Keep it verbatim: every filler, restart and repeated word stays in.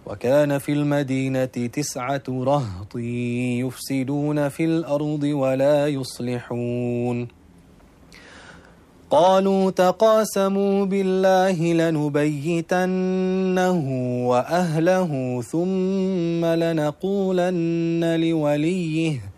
وكان في المدينة تسعة رهط يفسدون في الأرض ولا يصلحون قالوا تقاسموا بالله لنبيتنه وأهله ثم لنقولن لوليه